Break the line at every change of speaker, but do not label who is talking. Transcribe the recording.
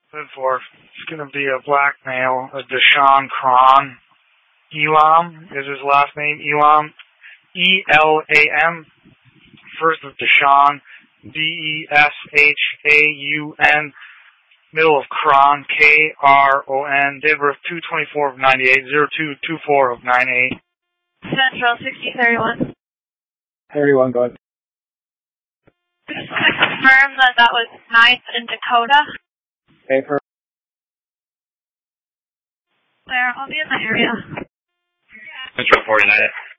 Live for. It's going to be a black male, a Deshaun Cron. Elam is his last name. Elam. E-L-A-M. First of Deshaun. D-E-S-H-A-U-N. Middle of Cron. K-R-O-N. Date of birth 2/24 of 98. 02/24 of 98.
Central 6031.
31, go ahead.
Just to confirm that was 9th in Dakota.
Okay, for
Where? I'll be in the area.
Central 49.